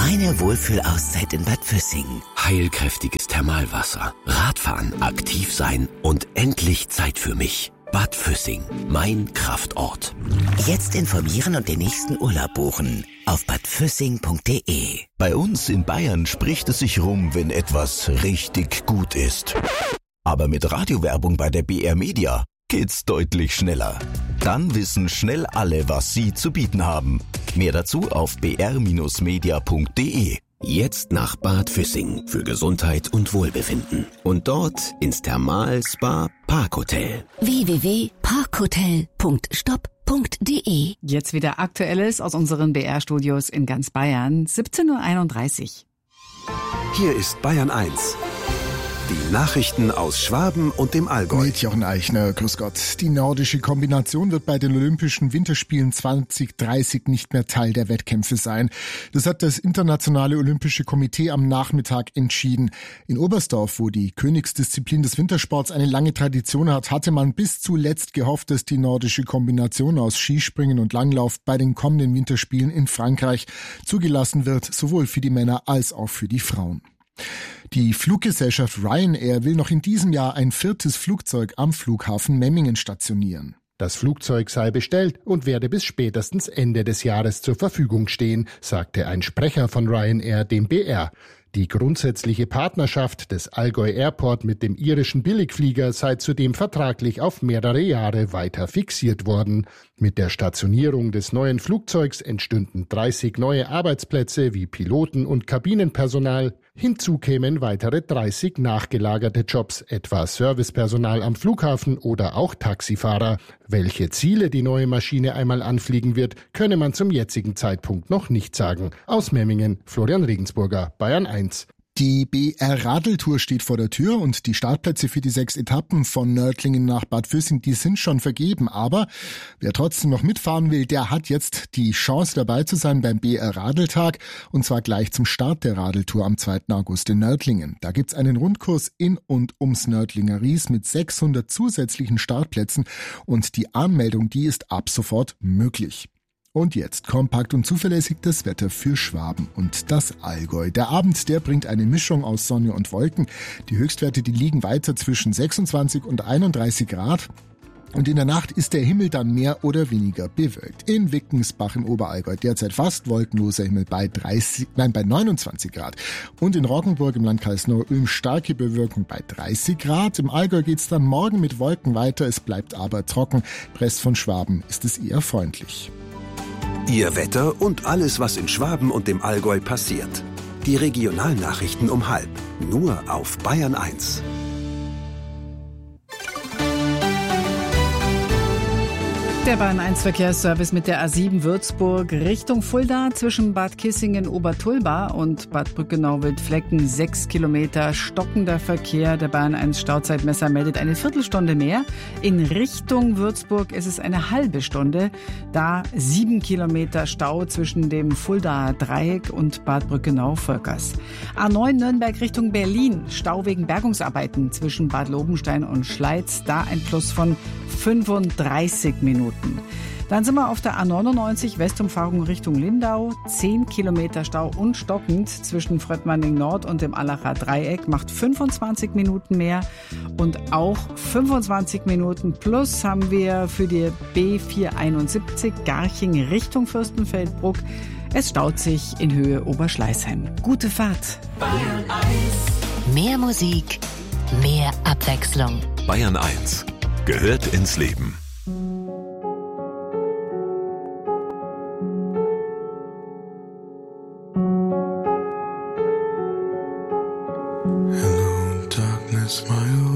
Meine Wohlfühlauszeit in Bad Füssing. Heilkräftiges Thermalwasser, Radfahren, aktiv sein und endlich Zeit für mich. Bad Füssing, mein Kraftort. Jetzt informieren und den nächsten Urlaub buchen auf badfüssing.de. Bei uns in Bayern spricht es sich rum, wenn etwas richtig gut ist. Aber mit Radiowerbung bei der BR Media geht's deutlich schneller. Dann wissen schnell alle, was sie zu bieten haben. Mehr dazu auf br-media.de. Jetzt nach Bad Füssing für Gesundheit und Wohlbefinden. Und dort ins Thermal-Spa-Parkhotel. www.parkhotel.stop.de. Jetzt wieder Aktuelles aus unseren BR-Studios in ganz Bayern, 17:31 Uhr. Hier ist Bayern 1. Die Nachrichten aus Schwaben und dem Allgäu. Mit Jochen Eichner, grüß Gott. Die nordische Kombination wird bei den Olympischen Winterspielen 2030 nicht mehr Teil der Wettkämpfe sein. Das hat das Internationale Olympische Komitee am Nachmittag entschieden. In Oberstdorf, wo die Königsdisziplin des Wintersports eine lange Tradition hat, hatte man bis zuletzt gehofft, dass die nordische Kombination aus Skispringen und Langlauf bei den kommenden Winterspielen in Frankreich zugelassen wird, sowohl für die Männer als auch für die Frauen. Die Fluggesellschaft Ryanair will noch in diesem Jahr ein 4. Flugzeug am Flughafen Memmingen stationieren. Das Flugzeug sei bestellt und werde bis spätestens Ende des Jahres zur Verfügung stehen, sagte ein Sprecher von Ryanair dem BR. Die grundsätzliche Partnerschaft des Allgäu Airport mit dem irischen Billigflieger sei zudem vertraglich auf mehrere Jahre weiter fixiert worden. Mit der Stationierung des neuen Flugzeugs entstünden 30 neue Arbeitsplätze wie Piloten und Kabinenpersonal. Hinzu kämen weitere 30 nachgelagerte Jobs, etwa Servicepersonal am Flughafen oder auch Taxifahrer. Welche Ziele die neue Maschine einmal anfliegen wird, könne man zum jetzigen Zeitpunkt noch nicht sagen. Aus Memmingen, Florian Regensburger, Bayern 1. Die BR-Radeltour steht vor der Tür und die Startplätze für die 6 Etappen von Nördlingen nach Bad Füssing, die sind schon vergeben. Aber wer trotzdem noch mitfahren will, der hat jetzt die Chance dabei zu sein beim BR-Radeltag und zwar gleich zum Start der Radeltour am 2. August in Nördlingen. Da gibt's einen Rundkurs in und ums Nördlinger Ries mit 600 zusätzlichen Startplätzen und die Anmeldung, die ist ab sofort möglich. Und jetzt kompakt und zuverlässig das Wetter für Schwaben und das Allgäu. Der Abend, der bringt eine Mischung aus Sonne und Wolken. Die Höchstwerte, die liegen weiter zwischen 26 und 31 Grad. Und in der Nacht ist der Himmel dann mehr oder weniger bewölkt. In Wickensbach im Oberallgäu derzeit fast wolkenloser Himmel bei 29 Grad. Und in Roggenburg im Landkreis Nord-Ulm starke Bewölkung bei 30 Grad. Im Allgäu geht's dann morgen mit Wolken weiter. Es bleibt aber trocken. Im Rest von Schwaben ist es eher freundlich. Ihr Wetter und alles, was in Schwaben und dem Allgäu passiert. Die Regionalnachrichten um 12:30. Nur auf Bayern 1. Der Bayern 1 Verkehrsservice mit der A7 Würzburg Richtung Fulda zwischen Bad Kissingen-Obertulba und Bad Brückenau-Wildflecken 6 Kilometer stockender Verkehr. Der Bayern 1 Stauzeitmesser meldet eine Viertelstunde mehr. In Richtung Würzburg ist es eine halbe Stunde. Da 7 Kilometer Stau zwischen dem Fuldaer Dreieck und Bad Brückenau-Völkers. A9 Nürnberg Richtung Berlin. Stau wegen Bergungsarbeiten zwischen Bad Lobenstein und Schleiz. Da ein Plus von 35 Minuten. Dann sind wir auf der A99 Westumfahrung Richtung Lindau. 10 Kilometer Stau und stockend zwischen Fröttmanning Nord und dem Allacher Dreieck. Macht 25 Minuten mehr. Und auch 25 Minuten plus haben wir für die B471 Garching Richtung Fürstenfeldbruck. Es staut sich in Höhe Oberschleißheim. Gute Fahrt. Bayern 1. Mehr Musik, mehr Abwechslung. Bayern 1 gehört ins Leben. Hello, darkness, my old